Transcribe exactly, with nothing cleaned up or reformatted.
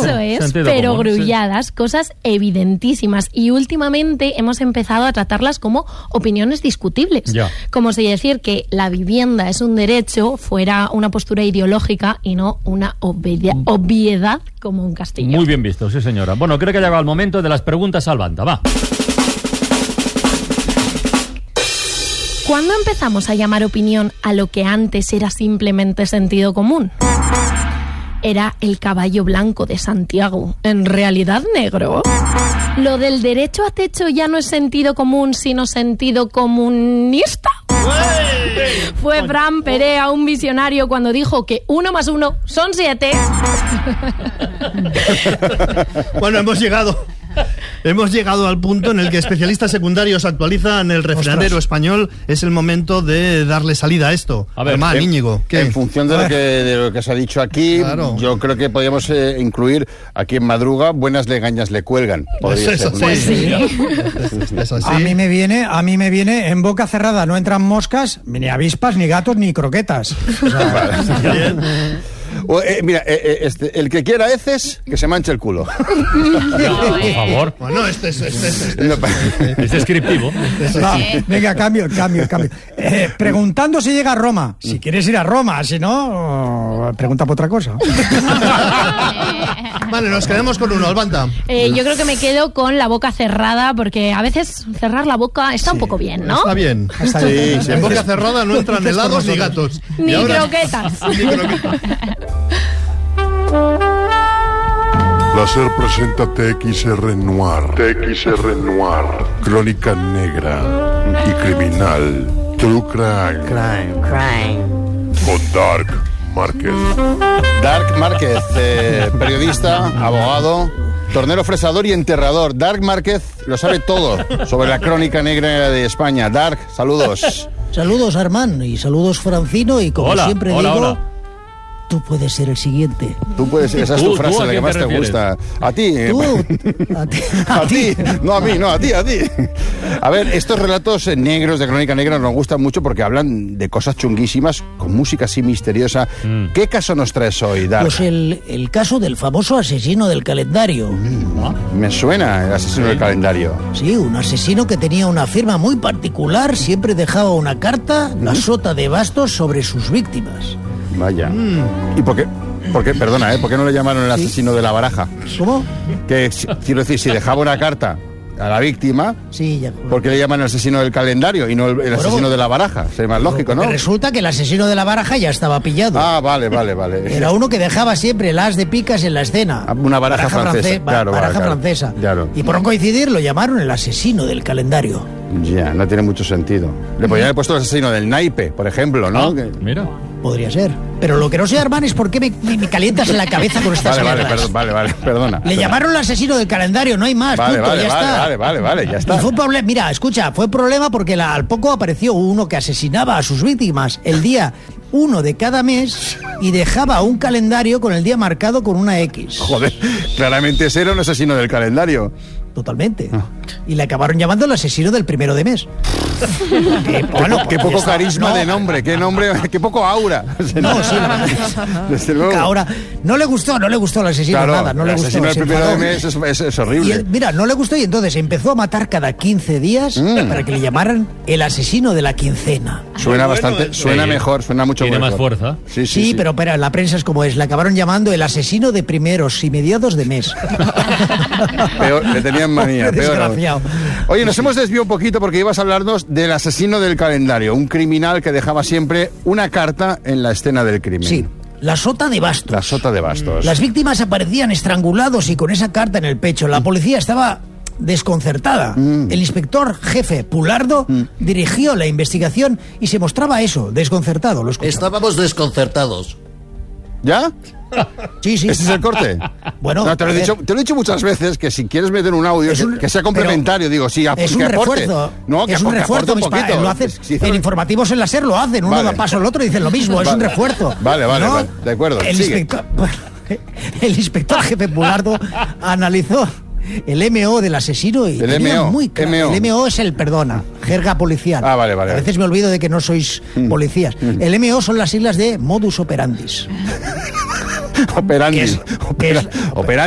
Eso es, Sentido pero común, grulladas, sí. cosas evidentísimas. Y últimamente hemos empezado a tratarlas como opiniones discutibles. Ya. Como si decir que la vivienda es un derecho fuera una postura ideológica y no una obvia- obviedad como un castillo. Muy bien visto, sí señora. Bueno, creo que ha llegado el momento de las preguntas al banda, va. ¿Cuándo empezamos a llamar opinión a lo que antes era simplemente sentido común? Era el caballo blanco de Santiago, en realidad negro. ¿Lo del derecho a techo ya no es sentido común, sino sentido comunista? Fue Fran Perea un visionario cuando dijo que uno más uno son siete. Bueno, hemos llegado... Hemos llegado al punto en el que especialistas secundarios actualizan el refranero español. Es el momento de darle salida a esto. A ver, Germán, en, Íñigo, ¿qué? En función de lo, que, de lo que se ha dicho aquí, Claro. yo creo que podríamos eh, incluir aquí en Madruga, buenas legañas le cuelgan. Podría Es eso, ser, ¿no? sí, sí. Es, es así. A mí me viene, a mí me viene en boca cerrada no entran moscas, ni avispas, ni gatos, ni croquetas. O sea, Bien. O, eh, mira, eh, eh, este, el que quiera heces, que se manche el culo. No, por favor. Bueno, este es... Este, es- este, es- No, Es descriptivo. va, venga, cambio, cambio, cambio. Eh, preguntando si llega a Roma. Si quieres ir a Roma, si no, pregunta por otra cosa. Vale, nos quedamos con uno, Albanta. Eh, yo creo que me quedo con la boca cerrada, porque a veces cerrar la boca está un poco bien, ¿no? Está bien. Está Sí, bien. sí. En boca cerrada no entran helados ni gatos. Ni Y ahora- croquetas. Ni croquetas. Láser presenta T X R Noir. T X R Noir. Crónica negra y criminal. True Crime. Con Dark Márquez. Dark Márquez, eh, periodista, abogado, tornero fresador y enterrador. Dark Márquez lo sabe todo sobre la crónica negra de España. Dark, saludos. Saludos, Armán, y saludos, Francino, y como Hola, siempre hola, digo, hola. tú puedes ser el siguiente. Tú puedes, esa es Tú, tu tú, frase, ¿a la que quién más te te refieres? gusta. A ti. eh, Tú, a ti, A ti, no a mí, no, a ti, a ti. A ver, estos relatos negros de Crónica Negra nos gustan mucho porque hablan de cosas chunguísimas, con música así misteriosa. Mm. ¿Qué caso nos traes hoy, Dark? Pues el, el caso del famoso asesino del calendario. Me suena el asesino del calendario. Sí, un asesino que tenía una firma muy particular, siempre dejaba una carta, la sota de bastos, sobre sus víctimas. Vaya. ¿Y por qué? ¿Por qué? Perdona, ¿eh? ¿Por qué no le llamaron el asesino de la baraja? ¿Cómo? Que, si- quiero decir, si dejaba una carta a la víctima, Sí, ya. ¿por qué le llaman el asesino del calendario y no el, el asesino Bueno, de la baraja? Sería más lógico, ¿no? Porque resulta que el asesino de la baraja ya estaba pillado. Ah, vale, vale, vale. Era uno que dejaba siempre el as de picas en la escena. Una baraja francesa, france- ba- claro, baraja claro, francesa. claro. Y por no coincidir lo llamaron el asesino del calendario. Ya, no tiene mucho sentido. Le podrían haber puesto el asesino del naipe, por ejemplo, ¿no? Ah, Que- mira. Podría ser. Pero lo que no sé, Armán, es por qué me, me- me calientas en la cabeza con estas Vale, vale, mierdas. perdón, vale, vale, perdona. Le llamaron el asesino del calendario, no hay más, Vale, punto, vale, ya vale, está. vale, vale, vale, ya está. Y fue un problema, mira, escucha, fue problema porque la- al poco apareció uno que asesinaba a sus víctimas el día uno de cada mes y dejaba un calendario con el día marcado con una X. Joder, claramente ese era un asesino del calendario. Totalmente. Y le acabaron llamando el asesino del primero de mes. Eh, bueno, Qué pues poco ya está. carisma No, de nombre, qué nombre, qué poco aura. No, sí. Desde luego. Que ahora no le gustó, no le gustó el asesino Claro, nada, no le el gustó. asesino del se primero de enfadó. mes es, es- es Y horrible. él, mira, no le gustó y entonces empezó a matar cada quince días Mm. para que le llamaran el asesino de la quincena. Suena bastante, suena Sí. mejor, suena mucho Tiene mejor. más fuerza. Sí, sí, Sí, sí. pero espera, la prensa es como es. Le acabaron llamando el asesino de primeros y mediados de mes. Peor, le tenían manía, Hombre, peor aún. desgraciado. Oye, nos hemos desviado un poquito porque ibas a hablarnos del asesino del calendario, un criminal que dejaba siempre una carta en la escena del crimen. Sí, la sota de bastos. La sota de bastos. Las víctimas aparecían estrangulados y con esa carta en el pecho. La policía estaba desconcertada. Mm. El inspector jefe Pulardo dirigió la investigación y se mostraba eso, desconcertado. Lo escuchaba. Estábamos desconcertados. ¿Ya? Sí, sí. ¿Este es el corte? Bueno, No, te lo, he a ver. dicho, te lo he dicho muchas veces que si quieres meter un audio Es que, un- que sea complementario, digo, sí, Es que un aporte. refuerzo. No, que es un aporte, refuerzo, aporte un mis pa- poquito. lo hacen, Si- si- en informativos en la SER lo hacen. Uno Vale. da paso al otro y dicen lo mismo. Es Vale. un refuerzo. Vale, vale, ¿No? vale, de acuerdo, El sigue. inspector, bueno, el inspector jefe Pulardo analizó el M O del asesino y El tenía M O, muy claro. M O. El M O es el perdona, jerga policial. Ah, vale, vale, A vale. veces me olvido de que no sois policías. El M O son las siglas de modus operandis. Operandi. Que es- que Opera- es- operandi.